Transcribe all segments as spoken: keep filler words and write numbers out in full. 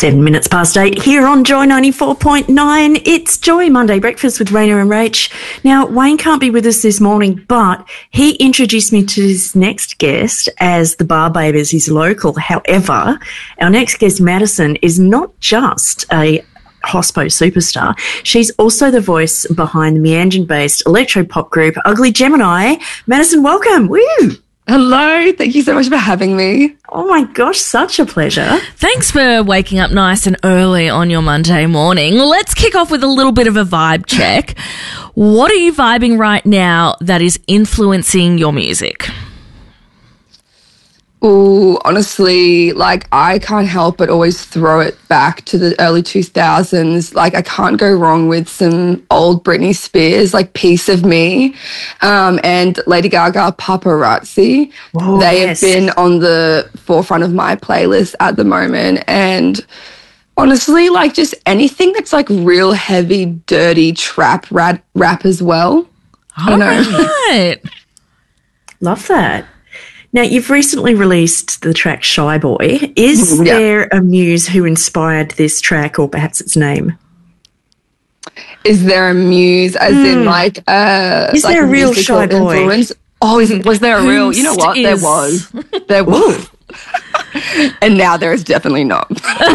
Seven minutes past eight here on Joy ninety-four point nine. It's Joy Monday Breakfast with Raina and Rach. Now, Wayne can't be with us this morning, but he introduced me to his next guest as the Bar Babers. He's local. However, our next guest, Madison, is not just a hospo superstar. She's also the voice behind the Meanjin-based electro-pop group Ugly Gemini. Madison, welcome. Woo! Hello, thank you so much for having me. Oh my gosh, such a pleasure. Thanks for waking up nice and early on your Monday morning. Let's kick off with a little bit of a vibe check. What are you vibing right now that is influencing your music? Oh, honestly, like I can't help but always throw it back to the early two thousands. Like I can't go wrong with some old Britney Spears, like Piece of Me, um, and Lady Gaga, Paparazzi. Oh, they yes. have been on the forefront of my playlist at the moment. And honestly, like just anything that's like real heavy, dirty trap rap, rap as well. I don't know. Right. Love that. Now, you've recently released the track Shy Boy. Is Yeah. there a muse who inspired this track, or perhaps its name? Is there a muse, as in like uh, Is like there a real musical Shy Boy? influence? Oh, is, was there a real? You know what? There is- was. There was. And now there is definitely not.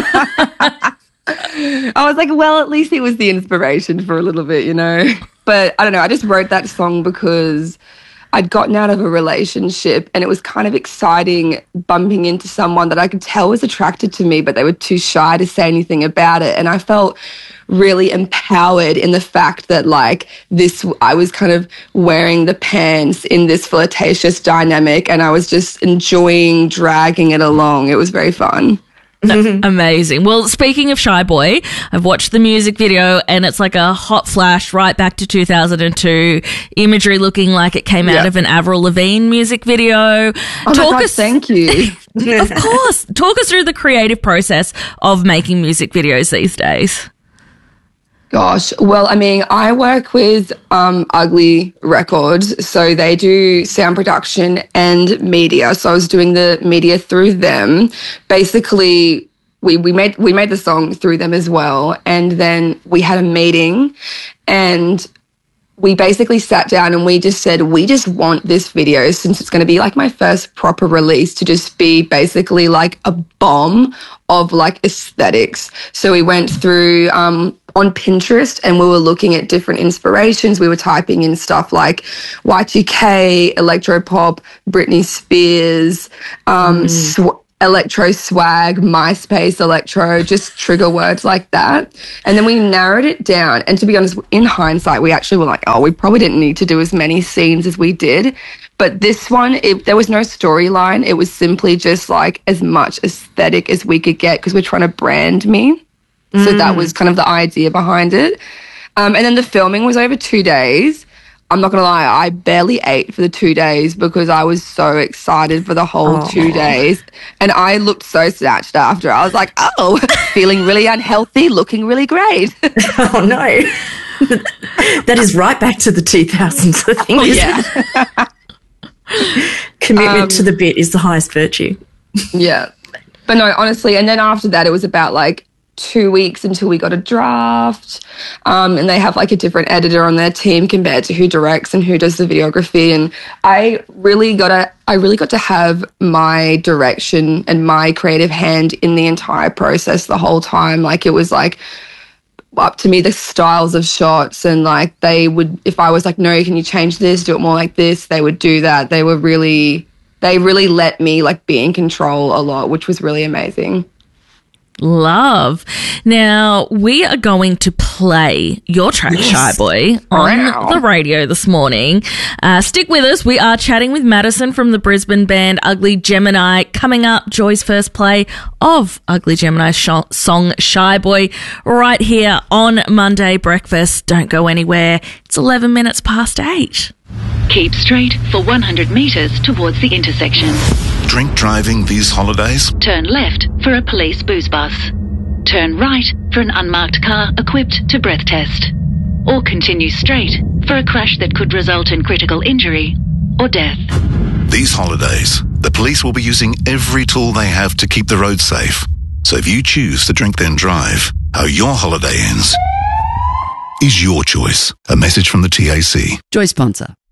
I was like, well, at least it was the inspiration for a little bit, you know. But I don't know. I just wrote that song because I'd gotten out of a relationship and it was kind of exciting bumping into someone that I could tell was attracted to me, but they were too shy to say anything about it. And I felt really empowered in the fact that like this, I was kind of wearing the pants in this flirtatious dynamic and I was just enjoying dragging it along. It was very fun. Amazing. Well, speaking of Shy Boy, I've watched the music video and it's like a hot flash right back to two thousand two, imagery looking like it came out Yeah. of an Avril Lavigne music video. Oh my Talk God, us, thank you. of course, talk us through the creative process of making music videos these days. Gosh, well, I mean, I work with um, Ugly Records, so they do sound production and media. So I was doing the media through them. Basically, we we made we made the song through them as well, and then we had a meeting, and we basically sat down and we just said, we just want this video, since it's going to be like my first proper release, to just be basically like a bomb of like aesthetics. So we went through um, on Pinterest and we were looking at different inspirations. We were typing in stuff like Y two K, electropop, Britney Spears, um, mm. sw- electro swag, MySpace electro, just trigger words like that. And then we narrowed it down. And to be honest, in hindsight, we actually were like, oh, we probably didn't need to do as many scenes as we did. But this one, it, there was no storyline. It was simply just like as much aesthetic as we could get because we're trying to brand me. Mm. So that was kind of the idea behind it. Um, and then the filming was over two days. I'm not going to lie, I barely ate for the two days because I was so excited for the whole oh. two days. And I looked so snatched after. I was like, oh, feeling really unhealthy, looking really great. Oh, no. That is right back to the two thousands, I think. Oh, yeah. Commitment um, to the bit is the highest virtue. Yeah. But no, honestly, and then after that, it was about like two weeks until we got a draft. Um, and they have like a different editor on their team compared to who directs and who does the videography. And I really got to, I really got to have my direction and my creative hand in the entire process the whole time. Like it was like up to me, the styles of shots, and like they would, if I was like, no, can you change this, do it more like this, they would do that. They were really, they really let me like be in control a lot, which was really amazing. Love. Now, we are going to play your track, yes. Shy Boy, on wow. the radio this morning. Uh, stick with us. We are chatting with Madison from the Brisbane band Ugly Gemini. Coming up, Joy's first play of Ugly Gemini's sh- song Shy Boy right here on Monday Breakfast. Don't go anywhere. It's eleven minutes past eight. Keep straight for one hundred metres towards the intersection. Drink driving these holidays? Turn left for a police booze bus. Turn right for an unmarked car equipped to breath test. Or continue straight for a crash that could result in critical injury or death. These holidays, the police will be using every tool they have to keep the roads safe. So if you choose to drink then drive, how your holiday ends is your choice. A message from the T A C. Joy sponsor.